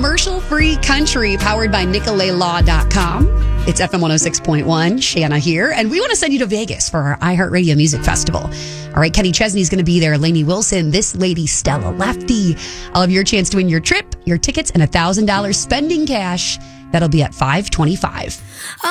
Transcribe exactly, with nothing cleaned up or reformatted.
commercial-free country powered by Nicolay Law dot com. It's F M one oh six point one, Shanna here, and we want to send you to Vegas for our iHeartRadio Music Festival. All right, Kenny Chesney's going to be there, Lainey Wilson, this lady, Stella Lefty. I'll have your chance to win your trip, your tickets, and one thousand dollars spending cash. That'll be at five twenty-five.